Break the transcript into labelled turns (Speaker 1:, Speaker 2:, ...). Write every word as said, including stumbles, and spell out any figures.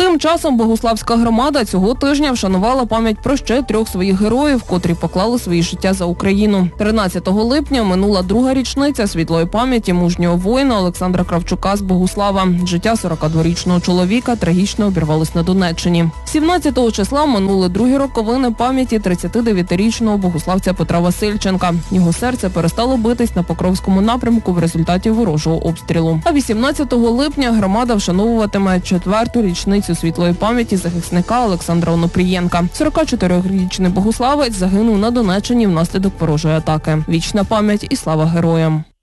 Speaker 1: Тим часом Богуславська громада цього тижня вшанувала пам'ять про ще трьох своїх героїв, котрі поклали свої життя за Україну. тринадцятого липня минула друга річниця світлої пам'яті мужнього воїна Олександра Кравчука з Богуслава. Життя сорокадворічного чоловіка трагічно обірвалось на Донеччині. сімнадцятого числа минули другі роковини пам'яті тридцятидев'ятирічного богуславця Петра Васильченка. Його серце перестало битись на Покровському напрямку в результаті ворожого обстрілу. А вісімнадцятого липня громада вшановуватиме четверту річницю світлої пам'яті захисника Олександра Онопрієнка. сорокачотирирічний богуславець загинув на Донеччині внаслідок ворожої атаки. Вічна пам'ять і слава героям.